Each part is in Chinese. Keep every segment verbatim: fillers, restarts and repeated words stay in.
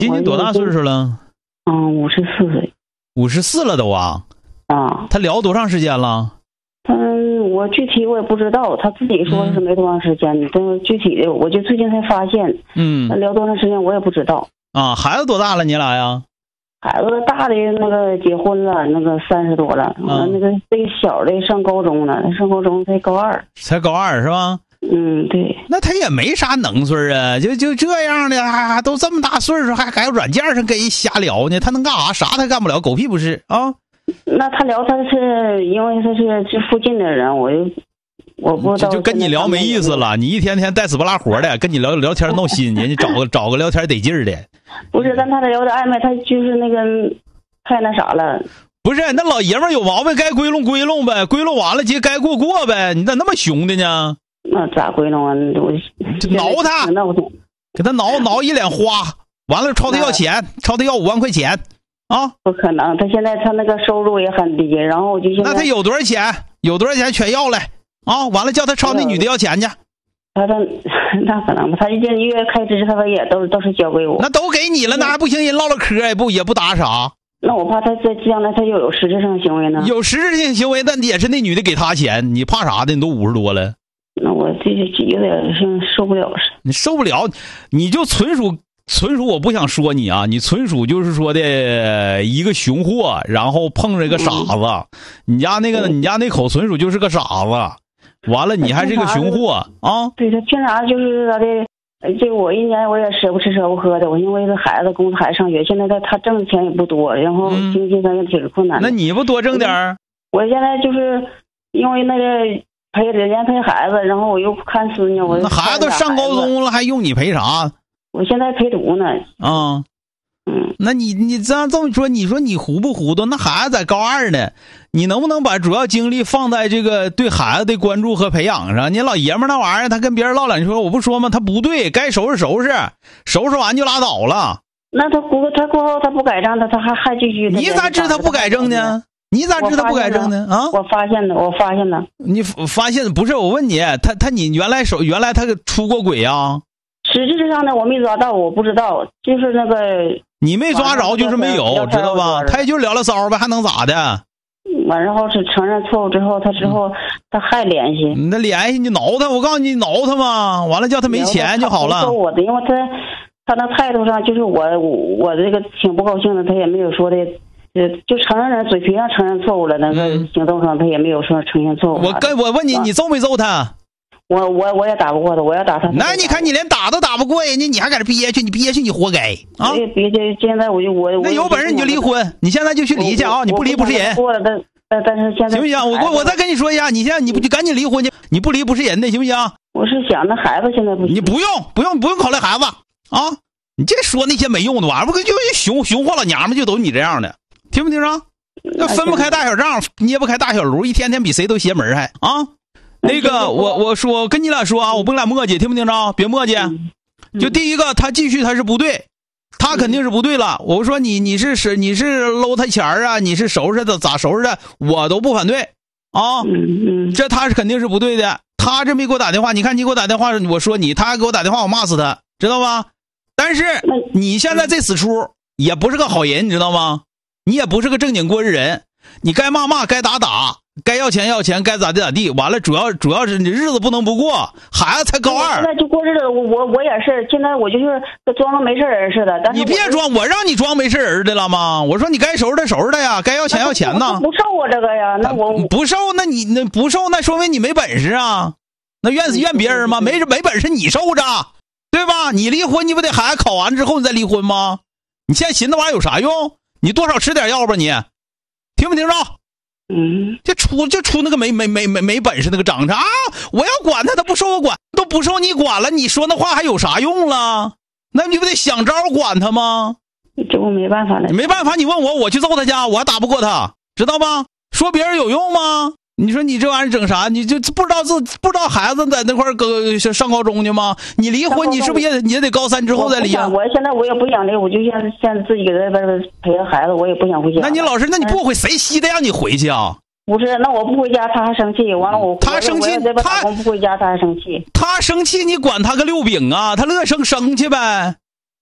今年多大岁数了？ 嗯，五十四岁。 五十四了都啊？ 啊。 他聊多长时间了？ 嗯，我具体我也不知道，他自己说是没多长时间，嗯、但是具体的我就最近才发现。 嗯。 他聊多长时间我也不知道。 啊，孩子多大了？你俩呀？ 孩子大的那个结婚了，那个三十多了，嗯、那个这个小的上高中呢，上高中才高二。 才高二是吧？ 嗯，对。 那他也没啥能岁啊，就就这样的，还还都这么大岁数，还还软件上跟人瞎聊呢，他能干啥？啥他干不了，狗屁不是啊！ 那他聊，他是因为他是这附近的人，我就我不知道。 就就跟你聊没意思了，你一天天带死不拉活的，跟你聊聊天闹心去，你找个找个聊天得劲儿的。 不是，但他聊的暧昧，他就是那个太那啥了。 不是，那老爷们有毛病，该归拢归拢呗，归拢完了，接该过过呗，你咋那么凶的呢？ 那咋归拢啊？我就挠他，给他挠挠一脸花，完了朝他要钱，朝他要五万块钱啊！ 不可能，他现在他那个收入也很低，然后我就现在那他有多少钱？有多少钱全要来啊！完了叫他朝那女的要钱去。 他他那可能吧，他一个月开支他也都都是交给我。 那都给你了，那还不行？人唠唠嗑也不也不打啥。 那我怕他在将来他又有实质性行为呢。 有实质性行为，但也是那女的给他钱，你怕啥的？你都五十多了。 那我这有点像受不了似的。 你受不了，你就纯属纯属，我不想说你啊，你纯属就是说的一个熊货，然后碰着一个傻子。嗯、你家那个，你家那口纯属就是个傻子，完了你还是个熊货啊！ 对，他凭啥就是他的？这我一年我也舍不吃舍不喝的，我因为这孩子供孩子上学，现在他他挣的钱也不多，然后经济上也挺困难的、 嗯。那你不多挣点儿？ 我现在就是因为那个。陪人家陪孩子，然后我又看孙女，我那孩子都上高中了，还用你陪啥？ 我现在陪读呢。 啊，嗯，那你你这样这么说，你说你糊不糊涂？那孩子在高二呢，你能不能把主要精力放在这个对孩子的关注和培养上？你老爷们那玩意儿，他跟别人唠两句，我不说吗？他不对，该收拾收拾，收拾完就拉倒了。 那他过他过后他不改正，他他还还继续。 你咋知他不改正呢？你咋知道不改正呢？啊！ 我发现了，我发现了。 你发现不是？我问你，他他你原来手原来他出过轨啊？ 实质上的我没抓到，我不知道，就是那个你没抓着就是没有，知道吧？他也就聊聊骚呗，还能咋的？ 完然后是承认错误之后，他之后、嗯、他还联系。 你那联系你挠他，我告诉你挠他嘛，完了叫他没钱就好了。 我的，因为他他那态度上就是我我这个挺不高兴的，他也没有说的。呃，就承认了，嘴皮上承认错误了，那个行动上他也没有说承认错误。 我跟我问你，你揍没揍他？ 我我我也打不过他，我要打他。 那你看你连打都打不过人家，你还搁这憋屈，你憋屈你活该啊！ 憋屈，现在我就我那有本事你就离婚，你现在就去离去啊！你不离不是人。 过了，但但但是现在行不行？我我我再跟你说一下，你现在你不就赶紧离婚去？你不离不是人的，行不行？ 我是想那孩子现在不行。 你不用不用不用考虑孩子啊！你这说那些没用的玩意儿，不就熊熊货老娘们就都你这样的，听没听着？那分不开大小账，捏不开大小炉，一天天比谁都邪门还啊！那个，我我说跟你俩说啊，我不跟俩磨叽，听没听着？别磨叽。就第一个，他继续他是不对，他肯定是不对了。我说你你是是你是搂他钱啊，你是收拾的咋收拾的，我都不反对啊。这他是肯定是不对的。他这没给我打电话，你看你给我打电话，我说你，他给我打电话，我骂死他，知道吧？但是你现在这死出也不是个好人，你知道吗？你也不是个正经过日人，你该骂骂，该打打，该要钱要钱，该咋地咋地。完了，主要主要是你日子不能不过，孩子才高二。 现在就过日子，我我我也是，现在我就是装个没事人似的。但是你别装，我让你装没事人的了吗？我说你该收拾的收拾的呀，该要钱要钱呢。 不受我这个呀，那我不受，那你那不受，那说明你没本事啊。那怨死怨别人吗？没没本事你受着，对吧？你离婚，你不得孩子考完之后你再离婚吗？你现在寻那玩意儿有啥用？你多少吃点药吧你，听没听着？ 嗯， 就出就出那个没没没没没本事那个张着啊！我要管他，他不受我管，都不受你管了，你说那话还有啥用了？那你不得想招管他吗？ 这我没办法了。 没办法，你问我，我去揍他家，我还打不过他，知道吧？说别人有用吗？你说你这玩意儿整啥？你就不知道自不知道孩子在那块儿上高中去吗？你离婚，你是不是也你也得高三之后再离啊？ 我现在我也不想离，我就现在现在自己在外边陪着孩子，我也不想回家。 那你老师，那你不回，谁稀得让你回去啊？ 不是，那我不回家，他还生气。完了我他生气， 他不回家，他还生气。 他生气，你管他个六饼啊？他乐生生去呗。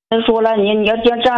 他说了，你你要这样